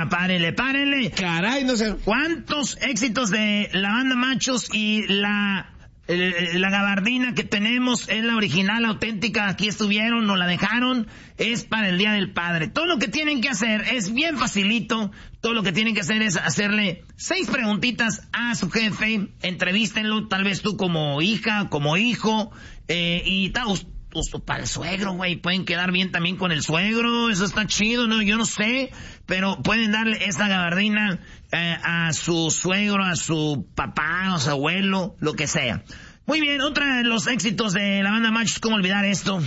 Ya, párenle. Caray, no sé. ¿Cuántos éxitos de la banda Machos y la gabardina que tenemos es la original, auténtica? Aquí estuvieron, nos la dejaron, es para el Día del Padre. Todo lo que tienen que hacer es bien facilito. Todo lo que tienen que hacer es hacerle 6 preguntitas a su jefe, entrevístenlo, tal vez tú como hija, como hijo, y tal, para el suegro, güey, pueden quedar bien también con el suegro, eso está chido, no, yo no sé, pero pueden darle esta gabardina a su suegro, a su papá, a su abuelo, lo que sea. Muy bien, otra de los éxitos de la banda Machos, ¿cómo olvidar esto?